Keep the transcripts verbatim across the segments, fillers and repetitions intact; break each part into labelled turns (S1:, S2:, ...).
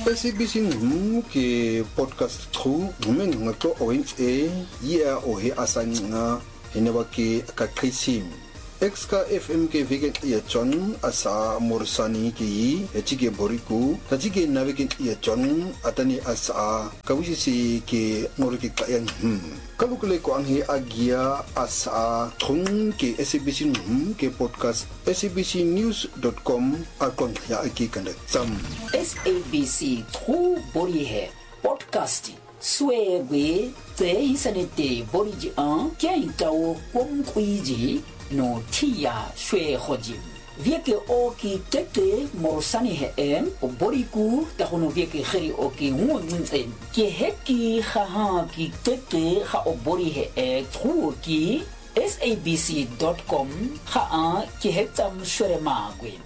S1: S A B C ngum ke podcast tru ngumen ngato oins e ya o he asanga heneba ke kakrisim Exka F M ke vegan ya John asa morsani ki etike boriku tajike navike ya John atani asa kawisi ke morike kayan hmm kalukule ko anghi agia asa thung ke S A B C ngum ke podcast s a b c news dot com akon ya aki kanda sam
S2: S A B C tru bori he podcast swebe te isanete boriji an kya ikawo kom kuiji no tia shwe hojim vieke oki tete morsani he em o boriku ta hono vieke kheri oki ngunzen ke heki kha ki tete kha o bori he e tru ki s a b c dot com kha a ki hetam shwe ma gwen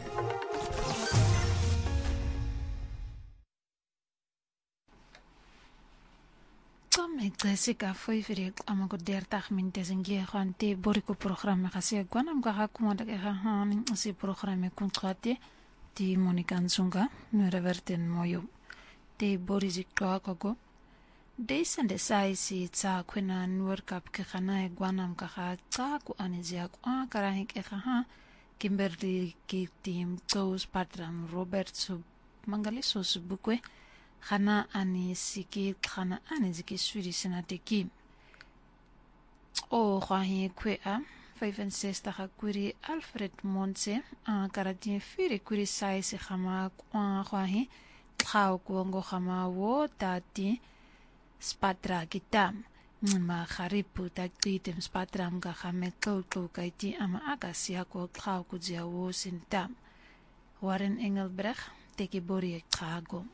S3: Kom Jessica foi vir amago dertig minutes en gee gaan te boriku programme gesê kwanam ga kom dat ek gaan se programme kontrate die Monica Nzunga no reverten moyo te borizi kwako desende sai si tsa kwena World Cup ke gana e kwanam ka ga tsa ku anizia kwa kara hek e ha Kimberly ki team Toes Patram Robert Sub Mangaliso Subukwe Khana ani siki khana ani ziki swiri senateki o khwahi kwe a vyfenzestig kuri Alfred Monse a karatien fire kuri sai se khama kwa khwahi khao kongo khama wo tati spatra kitam ma kharipu takitem spatram ga khame ko ko kaiti ama akasia ko khao ku dia wo sintam Warren Engelbrecht teki bori khago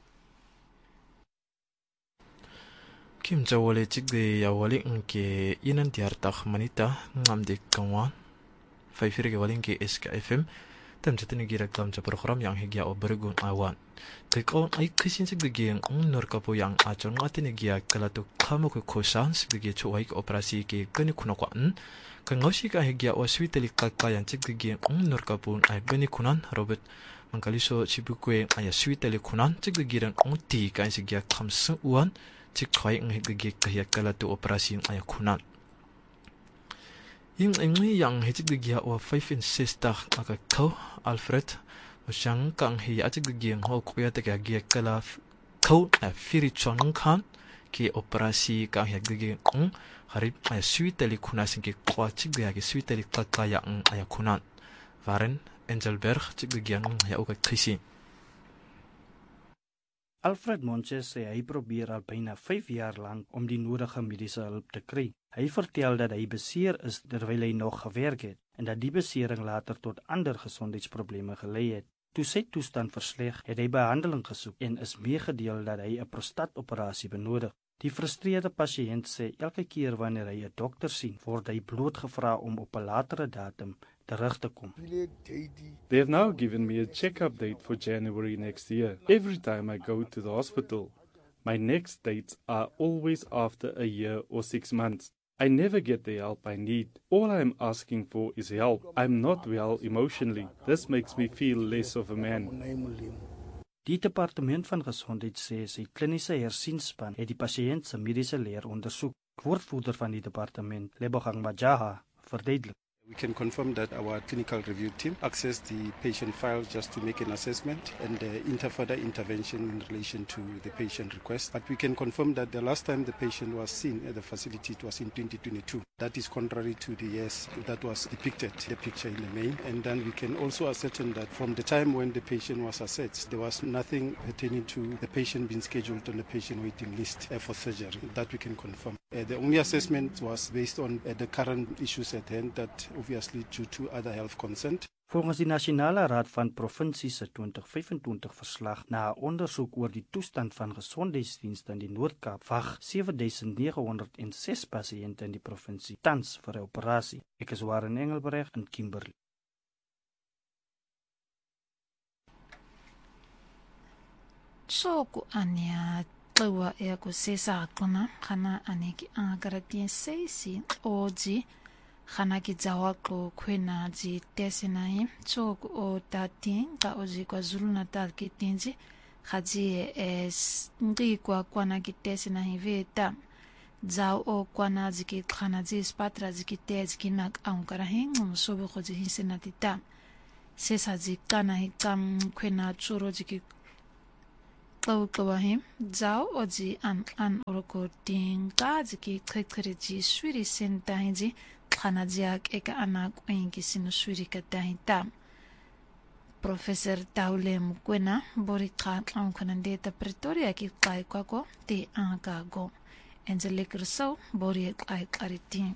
S4: Kim jawale chigde yawale nke inan tiartak manita ngamde kangwan faifire ke walin ke S K F M tam chatini gira klam cha program yang higya obergun awan tekon ai khisin chigde ge nor kapo yang achon ngatini gia kalato khamo ko khosan chigde ge chuai ko operasi ke kani khuno kwan kangoshi ka higya o switeli kakka yang chigde ge nor kapo ai gani khunan Robert Mangaliso Chibukwe ay switeli khunan chigde giran ongti ka sigya khamsu uan Chikwai ng higge kaya kala to operasi ay kunan. Yung ingi yang higge o five in sister aka ko Alfred o siyang kang hiya higge ng ho kuya te kaya kala ko na firi chong kan ki operasi kang higge ng harip ay suiteli kunasin ki kwa higge ay suiteli kakaya ng ay kunan. Waren Engelberg higge ng ya o kisi.
S5: Alfred Monse sê hy probeer al byna vyf jaar lank om die nodige mediese hulp te kry. Hy vertel dat hy beseer is terwyl hy nog gewerk het en dat die besering later tot ander gesondheidsprobleme gelei het. Toe sy toestand versleg, het hy behandeling gesoek en is meegedeel dat hy 'n prostaatoperasie benodig. Die frustreerde pasiënt sê elke keer wanneer hy 'n dokter sien, word hy blootgevra om op 'n latere datum terug te kom.
S6: They have now given me a check-up date for January next year. Every time I go to the hospital, my next dates are always after a year or six months. I never get the help I need. All I'm asking for is help. I'm not well emotionally. This makes me feel less of a man.
S5: Die departement van gesondheid sê sy kliniese hersienspan het die pasiënt se mediese leer ondersoek. Woordvoerder van die departement, Lebogang Majaha, verduidelik.
S7: We can confirm that our clinical review team accessed the patient file just to make an assessment and uh, inter further intervention in relation to the patient request. But we can confirm that the last time the patient was seen at the facility, it was in twenty twenty-two. That is contrary to the years that was depicted, the picture in the mail. And then we can also ascertain that from the time when the patient was assessed, there was nothing pertaining to the patient being scheduled on the patient waiting list uh, for surgery. That we can confirm. Uh, the only assessment was based on uh, the current issues at hand that obviously due to other health consent.
S5: Volgens die Nasionale Raad van Provinsies se twenty vyf-en-twintig verslag na 'n ondersoek oor die toestand van gesondheidsdienste in die Noord-Kaap, wag sewe duisend nege honderd en ses pasiënte in die provinsie tans vir 'n operasie. Ek is Warren Engelbrecht in Kimberley.
S3: Soku ania tlawa e ko sesa kona kana aniki agaratien seisi oji khana ki jawa ko khwena ji tesinai chok o tatin ka oji kwa Zulu Natal ki tinji Haji es ngikwa kwana kitese na hiveta zao o kwana ziki khana zi spatra ziki te ziki nak ankara hingu musobo khozi hisena tita sesa zikana hikam kwena churo ziki klaw klawahim zao ozi an an oroko tinga ziki krekre ji swiri senta hinji khana ziak eka anak wengi sinu swiri katahita Professor Taule Mukwena Borika Ankanandeta Pretoria ki kai kwako te angago Angelique Rousseau Borie kai kariti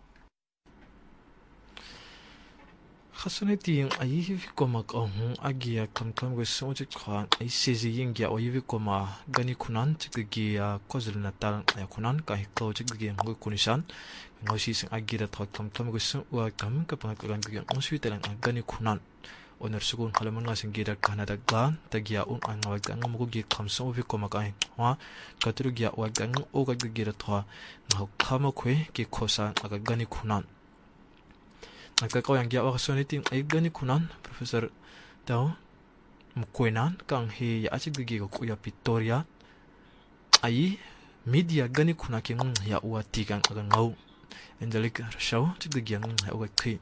S4: Khasoneti ai hivi koma kahun agia kamkam go sonje khan ai sezi yingia o hivi koma gani kunan tigia KwaZulu Natal ya kunan kai ko tigia ngo kunishan ngosi sing agira thak kamkam go so wa kam ka pangakan tigia ngosi telan gani kunan Oner sukun halaman nga singgira Canada gan tagia un ang wag ang mo gi khamso vi koma kai ha katru gi wag ang o ga gira thwa nga khama khwe ki khosa aga gani khunan aka ko yang gi wa soniting ai gani khunan Professor Tao Mkwenan kang he ya achig gi ko ya Victoria ai media gani khuna ki ng ya wa tigang aga ngau Angelique Rousseau chig gi ng ya wa thi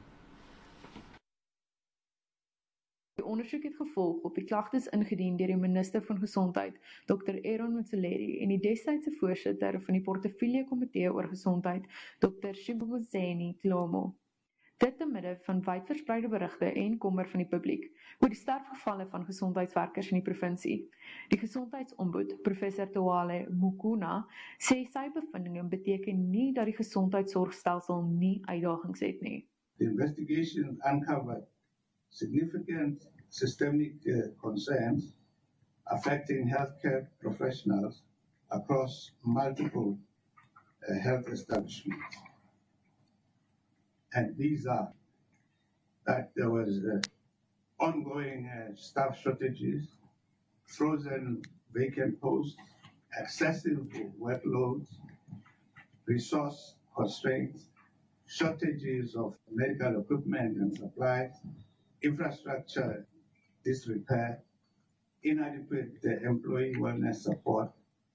S8: Die ondersoek het gevolg op die klagtes ingedien deur die minister van Gesondheid, dokter Aaron Motsoaledi, en die destydse voorsitter van die portefeulje komitee oor gesondheid, dokter Shibuguzeni Tlomo. Dit te midde van wydverspreide berigte en kommer van die publiek oor die sterfgevalle van gesondheidswerkers in die provinsie. Die gesondheidsombud, Professor Tawale Mukuna, sê sy bevindinge beteken nie dat die gesondheidsorgstelsel nie uitdagings het nie.
S9: The investigation uncovered significant systemic uh, concerns affecting healthcare professionals across multiple uh, health establishments. And these are that there was uh, ongoing uh, staff shortages, frozen vacant posts, excessive workloads, resource constraints, shortages of medical equipment and supplies, infrastructure disrepair, inadequate uh, employee wellness support,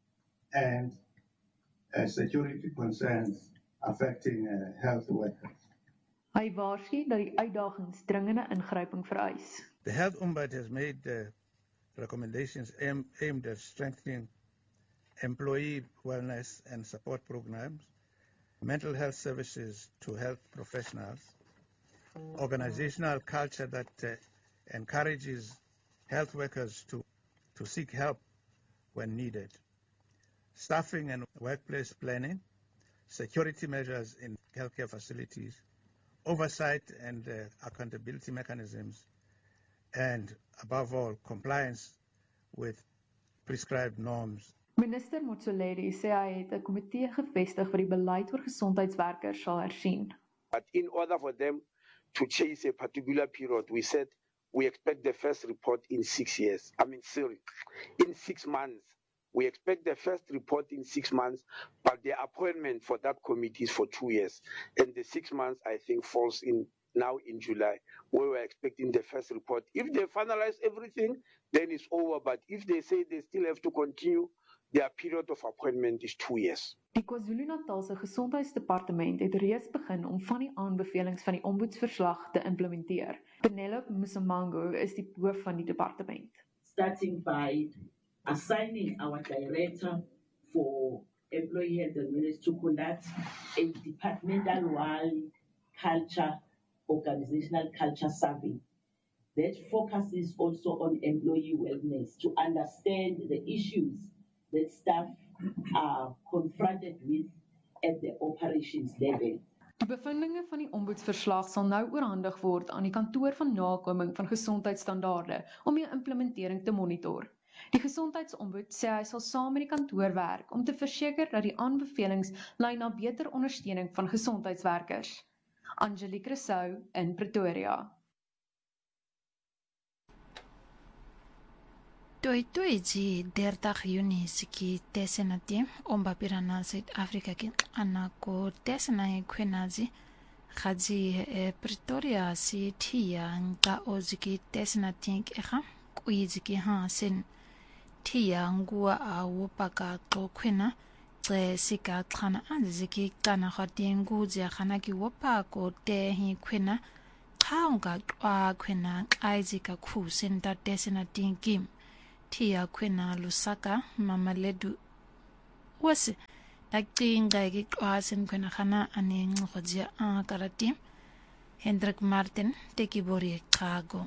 S9: and uh, security concerns affecting uh, health workers.
S8: Hy waarsku dat die uitdagings dringende ingryping vereis.
S9: The Health Ombudsman has made uh, recommendations aim, aimed at strengthening employee wellness and support programs, mental health services to health professionals, organizational culture that uh, encourages health workers to, to seek help when needed, staffing and workplace planning, security measures in healthcare facilities, oversight and uh, accountability mechanisms, and above all, compliance with prescribed norms.
S8: Minister Motsoaledi sê hy het 'n komitee gevestig wat die beleid oor gesondheidswerkers sal hersien.
S10: But in order for them to chase a particular period, we said we expect the first report in six years. I mean, sorry, in six months. We expect the first report in six months, but the appointment for that committee is for two years. And the six months, I think, falls in now in July, where we're expecting the first report. If they finalize everything, then it's over. But if they say they still have to continue, their period of appointment is two years.
S8: Die KwaZulu-Natal se Gesondheidsdepartement het reeds begin om van die aanbevelings van die ombudsverslag te implementeer. Penelope Musamango is die hoof van die departement.
S11: Starting by assigning our director for employee health and wellness to conduct a departmental-wide culture, organizational culture survey that focuses also on employee wellness to understand the issues that staff are confronted with at the operations level.
S8: Die bevindinge van die ombudsverslag sal nou oorhandig word aan die kantoor van nakoming van gesondheidsstandaarde om die implementering te monitor. Die gesondheidsombud sê hy sal saam met die kantoor werk om te verseker dat die aanbevelings lei na beter ondersteuning van gesondheidswerkers. Angelique Rousseau in Pretoria.
S3: Toi toi ji dertig Juni siki tesenati omba pirana Suid-Afrika ki anako tesenai kwenazi khaji Pretoria si tia nga oziki tesenati ekha kuiziki ha sin Tia ngua a wopaka tokwena, tre sika kana anziki kana hati ngu zia kana ki wopako te hi kwena, kaunga kwa kwena aizika ku senta desina tingim. Tia kwena lusaka mamaledu wasi. Nagtinga ki kwa sin kwena kana ane ngojia a karatim. Hendrik Martin teki bori kago.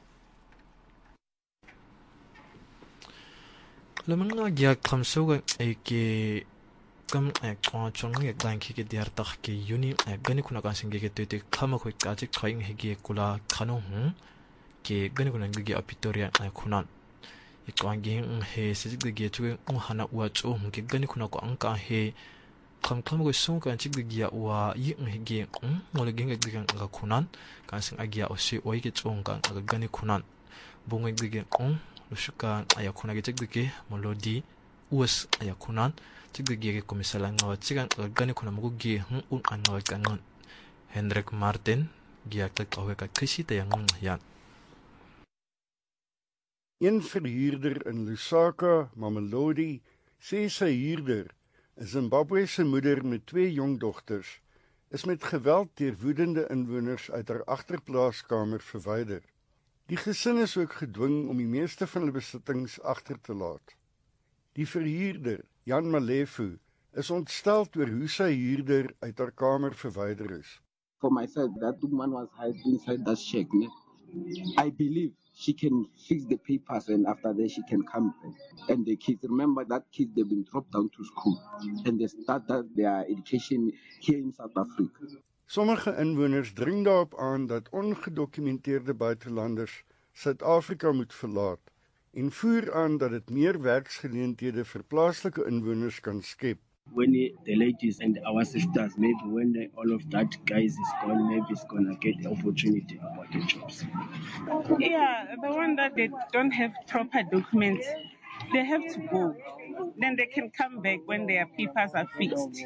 S4: Lemang agak kamsuga eke kam ek chong ek danki ke diar tak ke uni gani kuna kan singe ke tete kama ko ajik trying hege kula khano hu ke gani kuna ngi apitoria kunan ikwangi he sijik de ge tu hana wa chu ke gani kuna ko anka he kam kam ko song kan chik de ge wa yi hege ngol ge ngi ge ga kunan kan sing agia osi oi ke chong kan gani kunan bunga ge on Lusuka ayakuna gechegdeke molodi us ayakunan chegdege komisala ngawa chigan gani kuna mugi hun un angawa kangan Hendrik Martin giakta kaweka krisita yang yan
S12: Een verhuurder in Lusaka, Mamelodi, sê sy huurder, 'n Zimbabwese moeder met twee jong dogters, is met geweld deur woedende inwoners uit haar agterplaaskamer verwyder. Die gesin is ook gedwing om die meeste van hulle besittings agter te laat. Die verhuurder, Jan Malefu, is ontstel oor hoe sy huurder uit haar kamer verwyder is.
S13: For myself, that woman was hiding inside that shack. I believe she can fix the papers and after that she can come back. And the kids, remember that kids, they've been dropped down to school and they started their education here in South Africa.
S12: Sommige inwoners dring daarop aan dat ongedokumenteerde buitelanders Suid-Afrika moet verlaat en voer aan dat dit meer werksgeleenthede vir plaaslike inwoners kan skep.
S14: When the ladies and our sisters, maybe when they, all of that guys is gone, maybe it's gonna get the opportunity about the jobs.
S15: Yeah, the one that they don't have proper documents, they have to go. Then they can come back when their papers are fixed.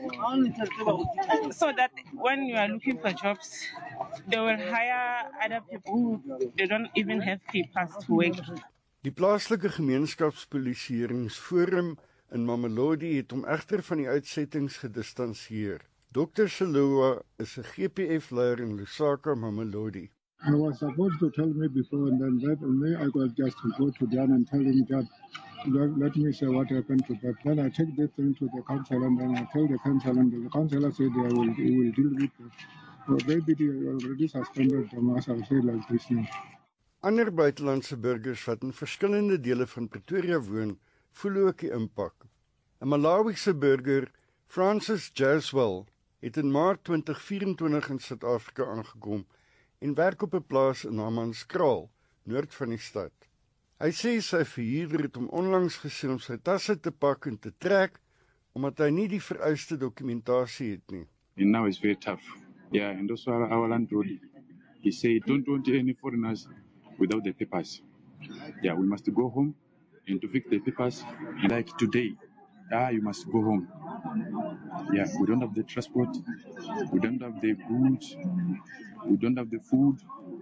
S15: So that when you are looking for jobs, they will hire other people who they don't even have papers to work.
S12: Die plaaslike gemeenskapspolisieeringsforum in Mamelodi het hom egter van die uitsettings gedistansieer. dokter Seloa is 'n G P F-leier in Lusaka, Mamelodi.
S16: I was supposed to tell me before and then that me I got just to go to them and tell him that let, let me say what happened to that. Then I take this thing to the council and then I tell the council and the councillor said they will, they will deal with it. So maybe they already suspended them as I say like this now.
S12: Ander buitelandse burgers wat in verskillende dele van Pretoria woon, voel ook die impak. 'n Malawiese burger, Francis Jaswell, het in Maart twintig vyf-en-twintig in Suid-Afrika aangekom en werk op 'n plaas in Hammanskraal, noord van die stad. Hy sê sy verhuurder het hom onlangs gesien om sy tasse te pak en te trek, omdat hy nie die vereiste dokumentasie het nie.
S17: And now it's very tough. Yeah, and also our, our landlord, he said, don't want any foreigners without the papers. Yeah, we must go home and to fix the papers. Like today, ah, you must go home. Yeah, we don't have the transport, we don't have the goods, we don't have the food,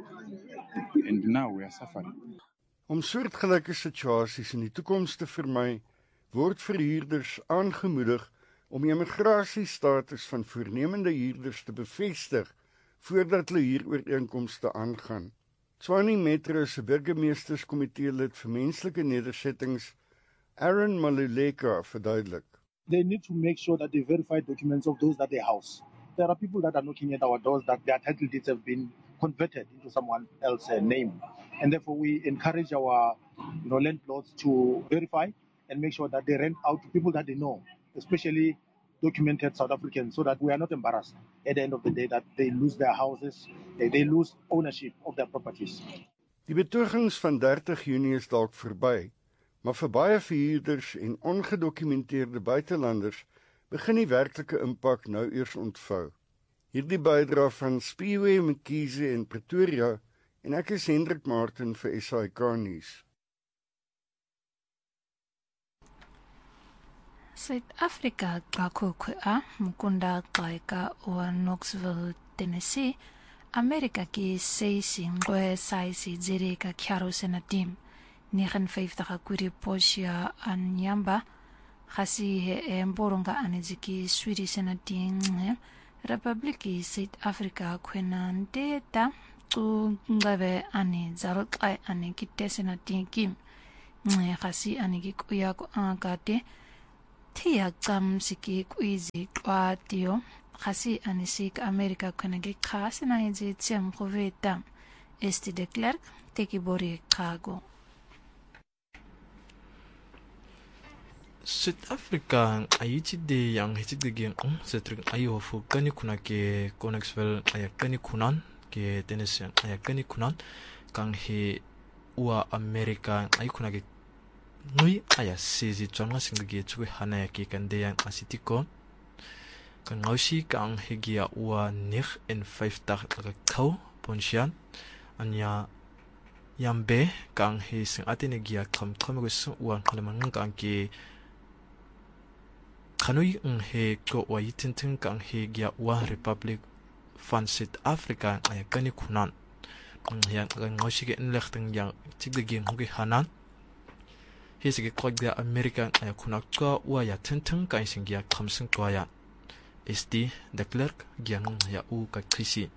S17: and now we are suffering.
S12: Om soortgelyke situasies in die toekoms te vermy, word verhuurders aangemoedig om die immigrasiestatus van voornemende huurders te bevestig voordat hulle huurooreenkomste aangaan. Tshwane Metro se burgemeesterskomitee lid vir menslike nedersettings, Aaron Maluleka, verduidelik.
S18: They need to make sure that they verify documents of those that they house. There are people that are knocking at our doors that their title deeds have been converted into someone else's name. And therefore we encourage our you know, landlords to verify and make sure that they rent out to people that they know, especially documented South Africans, so that we are not embarrassed at the end of the day that they lose their houses, they, they lose ownership of their properties.
S12: Die betogings van dertig Junie is dalk verby, maar vir baie verhuurders en ongedokumenteerde buitelanders begin die werklike impak nou eers ontvou. Hierdie bydra van Spiwe Mkhize in Pretoria en ek is Hendrik Martin vir S A K nuus.
S3: Suid-Afrika kakukua mukunda qaika wa Knoxville, Tennessee, Amerika ki seisi ngwe saisi zirika kyaro senatim. negenenvyftig kuri Portia Anyamba Khasi he mboronga aneziki Swedish na ting Republic South Africa kwenan data tu ngabe ane zarok ai ane kitese na tinkim nge khasi ane ki kuya ko angate tia tsam siki kuizi twatio khasi ane sik America kwena ki khasi na hizi tsiam koveta esti de Klerk teki bori kago
S4: South Africa ayiti de yang hitik de gen on setrik ayo fu kani kuna ke Connexwell ayakani kunan ke Tennessee ayakani kunan kang he ua America ay kuna ke nui aya sezi chonga singge chue hana ke kande yang asitiko kan ngaushi kang he gia ua nich in vyftig kau ponsian anya yambe kang he sing atene gia kam kamego ua kalaman kang ke Kanui ng he ko wa yitintin kang he gia wa Republic fan South Africa ay kani kunan ng yang ngaushige inlechteng yang tigde hoge hanan he sige ko dia American ay kunak ko wa ya tinteng kan sing gia kamsing ko ya st de Klerk gia ng ya u ka krisi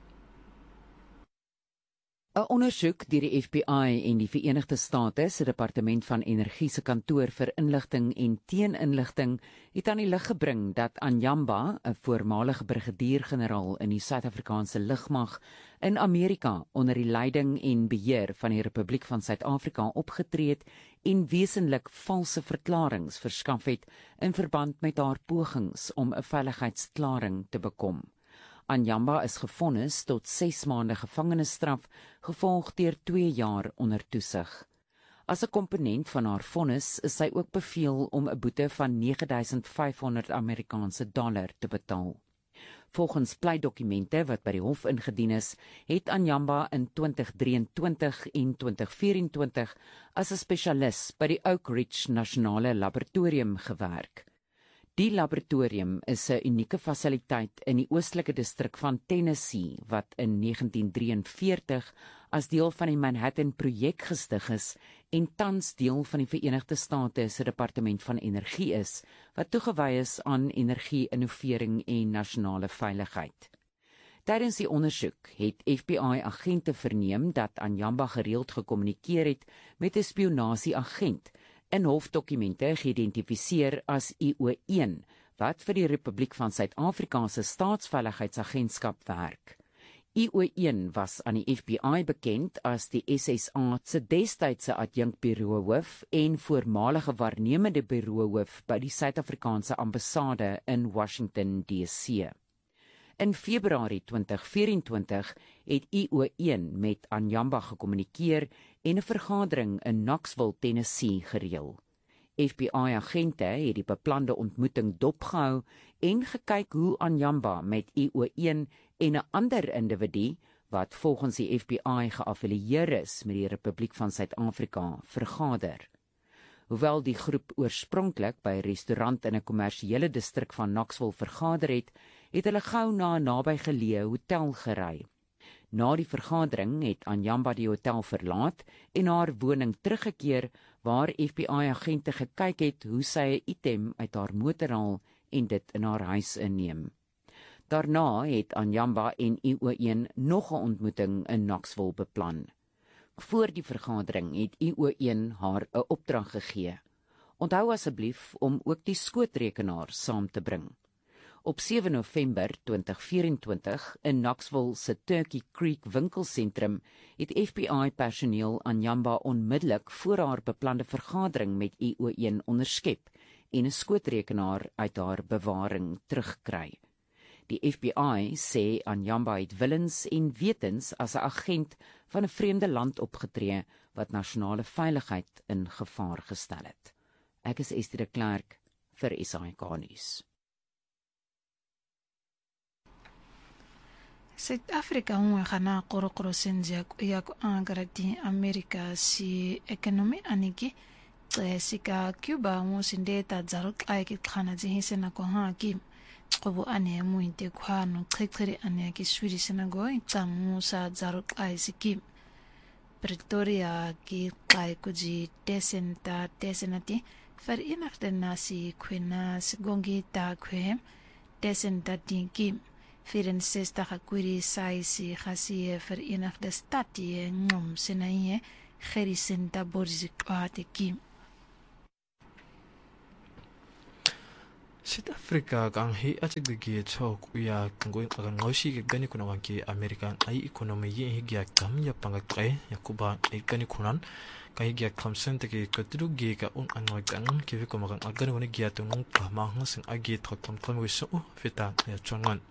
S19: 'n Ondersoek deur die F B I en die Verenigde State se Departement van Energie se kantoor vir inligting en teeninligting het aan die lig gebring dat Anyamba, 'n voormalige brigadier-generaal in die Suid-Afrikaanse lugmag in Amerika onder die leiding en beheer van die Republiek van Suid-Afrika opgetree het en wesenlik valse verklaringe verskaf het in verband met haar pogings om 'n veiligheidsklaring te bekom. Anyamba is gevonnis tot ses maande gevangenisstraf, gevolg deur twee jaar onder toesig. As 'n komponent van haar vonnis is sy ook beveel om 'n boete van nege duisend vyfhonderd Amerikaanse dollar te betaal. Volgens pleitdokumente wat by die hof ingedien is, het Anyamba in twintig drieëntwintig en twintig vyf-en-twintig as 'n spesialis by die Oak Ridge Nasionale Laboratorium gewerk. Die laboratorium is 'n unieke fasiliteit in die oostelike distrik van Tennessee wat in negentien drieënveertig as deel van die Manhattan projek gestig is en tans deel van die Verenigde State se Departement van Energie is wat toegewy is aan energie-innovering en nasionale veiligheid. Tydens die ondersoek het F B I-agente verneem dat Anyamba gereeld gekommunikeer het met 'n spionasieagent in hofdokumente geïdentifiseer as I O een, wat vir die Republiek van Suid-Afrika se Staatsveiligheidsagentskap werk. I O een was aan die F B I bekend as die S S A se destydse adjunkbureauhoof en voormalige waarnemende bureauhoof by die Suid-Afrikaanse ambassade in Washington D C. In Februarie twintig vyf-en-twintig het I O een met Anyamba gekommunikeer en 'n vergadering in Knoxville, Tennessee gereël. F B I-agente het die beplande ontmoeting dopgehou en gekyk hoe Anyamba met I O een en 'n ander individu wat volgens die F B I geaffilieer is met die Republiek van Suid-Afrika vergader. Hoewel die groep oorspronklik by 'n restaurant in 'n kommersiële distrik van Knoxville vergader het, het hulle gou na 'n nabygeleë hotel gery. Na die vergadering het Anyamba die hotel verlaat en haar woning teruggekeer waar F B I-agente gekyk het hoe sy 'n item uit haar motor haal en dit in haar huis inneem. Daarna het Anyamba en I O een nog 'n ontmoeting in Knoxville beplan. Voor die vergadering het I O een haar 'n opdrag gegee. Onthou asseblief om ook die skootrekenaar saam te bring. Op sewe November twintig vyf-en-twintig in Knoxville se Turkey Creek winkelsentrum het F B I-personeel Anyamba onmiddellik voor haar beplande vergadering met I O een onderskep en 'n skootrekenaar uit haar bewaring terugkry. Die F B I sê Anyamba het willens en wetens as 'n agent van 'n vreemde land opgetree wat nasionale veiligheid in gevaar gestel het. Ek is Estie de Klerk vir S A K nuus.
S3: Suid-Afrika hongwe gana qorokoro senja ya ko angarati America si ekonomi aniki sika Cuba mo sindeta zaruk aiki khana jihisena ko haki qobo ane mu inte khano xexere ane ki Swedish na go tsamu sa zaruk aisiki Pretoria ki kai kuji desenta desenati Verenigde Nasie kwena sigongi ta kwe desenta dinki vierenzestig akwiri saisi khasi Verenigde State ngom senaye gerisenta borzikate ki
S4: South Africa kang hi achik digi chok uya kangoi agan ngoshi ke gani kuna wanki American ai economy yi hi gya kam ya pangak kai yakuba ai gani kunan kai gya kam sente ke katiru ge ka un angoi kan ke vi kuma kan agan woni gya to nung pa ma hang sing agi thok kam kam wisu fita ya chongan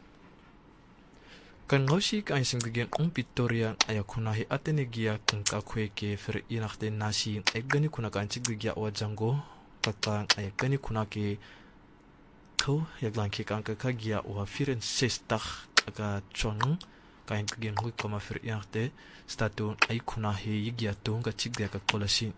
S4: kan ngoshi ka sing digi un Victoria ay kuna hi atene gya kan ka khwe ke fer Verenigde Nasie ai gani kuna kan chik digi wa jango kata ay gani kuna ke Kau yang langki kangka kagia wa firen sestag aga chong kain kagin hui koma fir yarte statu ai kuna he yigia tunga chigya ka kolasi.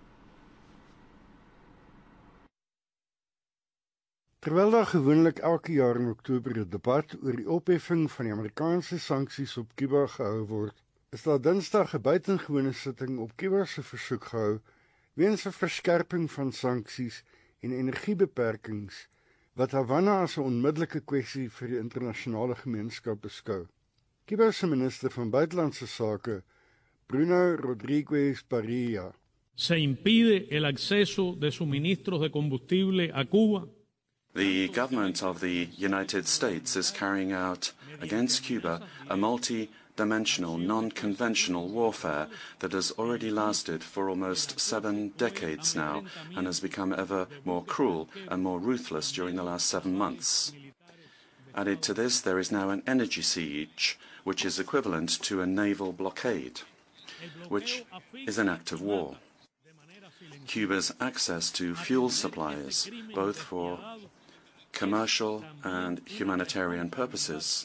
S12: Terwyl daar gewoonlik elke jaar in Oktober 'n debat oor die opheffing van die Amerikaanse sanksies op Cuba gehou word, is daar Dinsdag 'n buitengewone sitting op Cuba se versoek gehou weens 'n verskerping van sanksies en energiebeperkings wat Havana as 'n onmiddellike kwessie vir die internasionale gemeenskap beskou. Cuba se minister van buitelandse sake, Bruno Rodriguez Parilla,
S20: se impide el acceso de suministros de combustible a Cuba.
S21: The government of the United States is carrying out against Cuba a multi-dimensional, non-conventional warfare that has already lasted for almost seven decades now and has become ever more cruel and more ruthless during the last seven months. Added to this, there is now an energy siege, which is equivalent to a naval blockade, which is an act of war. Cuba's access to fuel supplies, both for commercial and humanitarian purposes,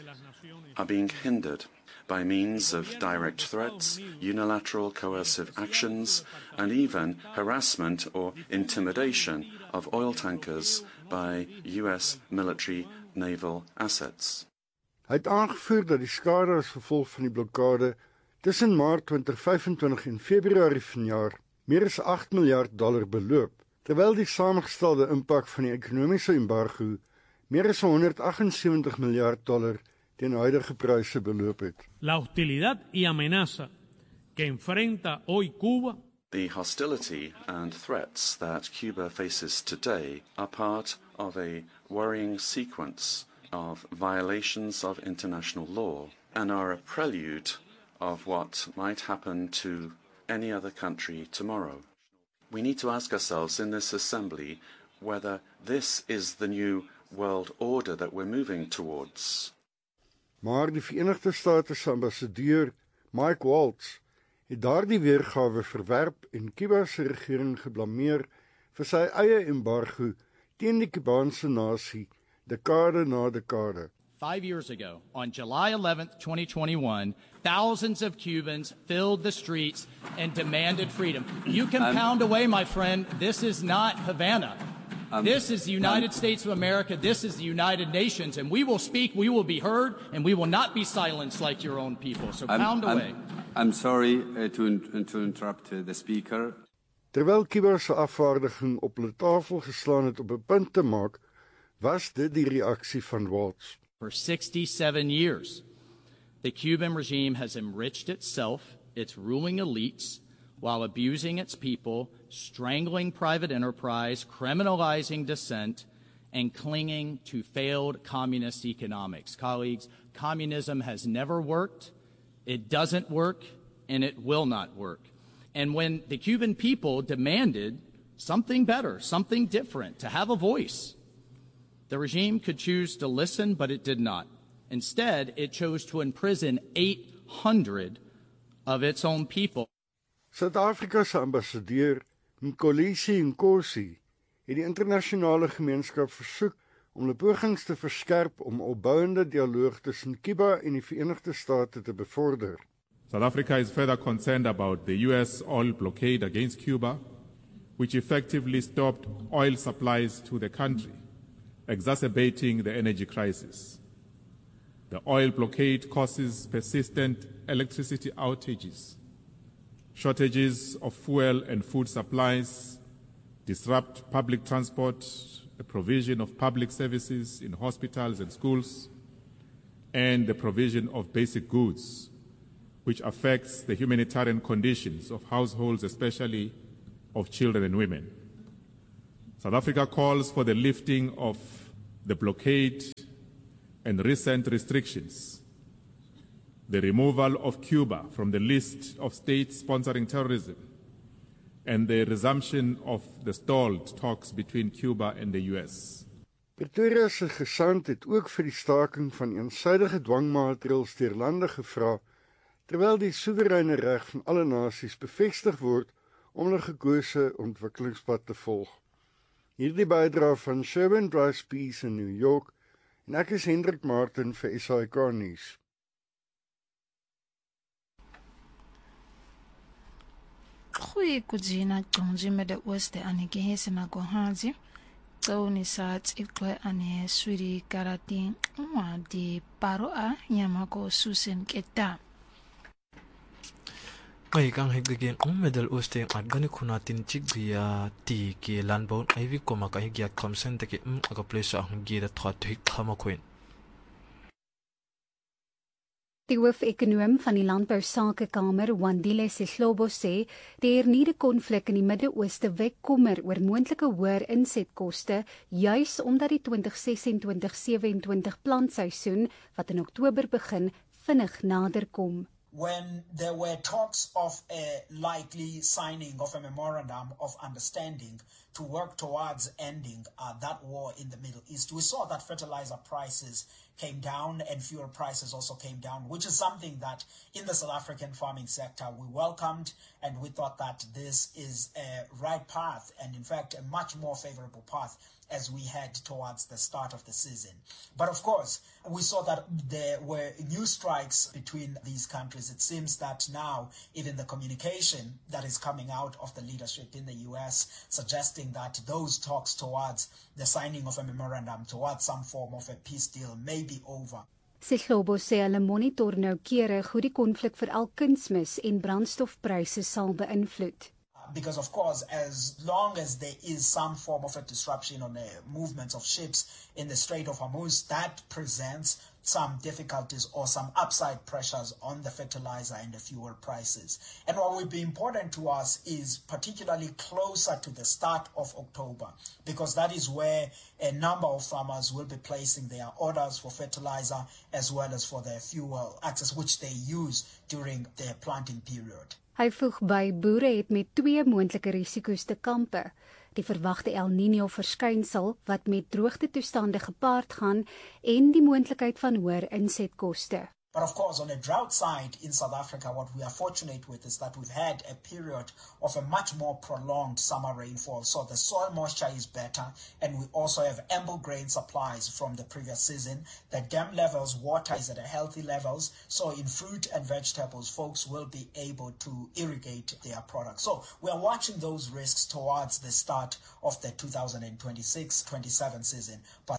S21: are being hindered by means of direct threats, unilateral coercive actions, and even harassment or intimidation of oil tankers by U S military naval assets.
S12: Hy het aangevoer dat die skade as gevolg van die blokkade tussen Maart twintig vyf-en-twintig en Februarie vanjaar meer as agt miljard dollar beloop, terwyl die samengestelde impak van die ekonomiese embargo meer as honderd agt en sewentig miljard dollar teen huidige pryse beloop het.
S20: La hostilidad y amenaza que enfrenta hoy Cuba.
S21: The hostility and threats that Cuba faces today are part of a worrying sequence of violations of international law and are a prelude of what might happen to any other country tomorrow. We need to ask ourselves in this assembly whether this is the new world order that we're moving towards.
S12: Maar die Verenigde State se ambassadeur, Mike Waltz, het daardie weergawe verwerp en Cuba se regering geblameer vir sy eie embargo teen die Kubaanse nasie dekade na dekade.
S22: Five years ago, on July eleventh, twenty twenty-one, thousands of Cubans filled the streets and demanded freedom. You can um, pound away, my friend. This is not Havana. Um, this is the United um, States of America. This is the United Nations. And we will speak, we will be heard, and we will not be silenced like your own people. So
S23: I'm,
S22: pound away.
S23: I'm, I'm sorry uh, to, in, to interrupt uh, the speaker.
S12: Terwyl Cuba se afvaardiging op hulle tafel geslaan het op 'n punt te maak, was dit die reaksie van Waltz.
S22: For sixty-seven years, the Cuban regime has enriched itself, its ruling elites, while abusing its people, strangling private enterprise, criminalizing dissent, and clinging to failed communist economics. Colleagues, communism has never worked, it doesn't work, and it will not work. And when the Cuban people demanded something better, something different, to have a voice, the regime could choose to listen, but it did not. Instead, it chose to imprison eight hundred of its own people.
S12: Suid-Afrika se ambassadeur, Mkolisi Nkosi, het die internasionale gemeenskap versoek om hulle pogings te verskerp om opbouende dialoog tussen Cuba en die Verenigde State te bevorder.
S24: South Africa is further concerned about the U S oil blockade against Cuba, which effectively stopped oil supplies to the country, exacerbating the energy crisis. The oil blockade causes persistent electricity outages, shortages of fuel and food supplies, disrupt public transport, the provision of public services in hospitals and schools, and the provision of basic goods, which affects the humanitarian conditions of households, especially of children and women. South Africa calls for the lifting of the blockade and recent restrictions, the removal of Cuba from the list of states sponsoring terrorism, and the resumption of the stalled talks between Cuba and the U S.
S12: Pretoria se gesant het ook vir die staking van eensidedige dwangmaatreëls deur lande gevra, terwyl die soewereine reg van alle nasies bevestig word om hulle gekose ontwikkelingspad te volg. Hierdie bydra van Sherwin Bryce Peace in New York, en ek is Hendrik Martin vir S A I K nuus.
S3: Goeie kujina tonji Midde-Ooste anike hese na kohanzi. Toni saat ikwe ane swiri karati mwa di paro a yamako susen keta.
S4: Ay kang higdegen ang Middle-Ooste at gani kunatin chigbiya ti ki landbon ay vi ko makahigyat kamsen teki um agapleso ang gira tatuhik kamakwin.
S1: Die hoof-ekonoom van die Landbousakekamer, Wandile Sihlobo, sê die hernieude konflik in die Midde-Ooste wek kommer oor moontlike hoër insetkoste, juis omdat die twintig ses-twintig sewe-en-twintig plantseisoen wat in Oktober begin, vinnig nader kom.
S2: When there were talks of a likely signing of a memorandum of understanding to work towards ending uh, that war in the Middle East, we saw that fertilizer prices came down and fuel prices also came down, which is something that in the South African farming sector we welcomed, and we thought that this is a right path and in fact a much more favorable path as we head towards the start of the season. But of course, we saw that there were new strikes between these countries. It seems that now even the communication that is coming out of the leadership in the U S suggesting that those talks towards the signing of a memorandum, towards some form of a peace deal may be over.
S1: Sihlobo sê hulle monitor noukeurig hoe die konflik vir al kunsmis en brandstofpryse sal beïnvloed.
S2: Because, of course, as long as there is some form of a disruption on the movements of ships in the Strait of Hormuz, that presents some difficulties or some upside pressures on the fertilizer and the fuel prices. And what will be important to us is particularly closer to the start of October, because that is where a number of farmers will be placing their orders for fertilizer as well as for their fuel access, which they use during their planting period.
S1: Hy voeg by, boere het met twee moontlike risiko's te kampe. Die verwagte El Niño verskynsel wat met droogtetoestande gepaard gaan en die moontlikheid van hoër insetkoste.
S2: But of course, on the drought side in South Africa, what we are fortunate with is that we've had a period of a much more prolonged summer rainfall. So the soil moisture is better, and we also have ample grain supplies from the previous season. The dam levels, water is at a healthy levels. So in fruit and vegetables, folks will be able to irrigate their products. So we are watching those risks towards the start of the two thousand twenty-six twenty-seven season. But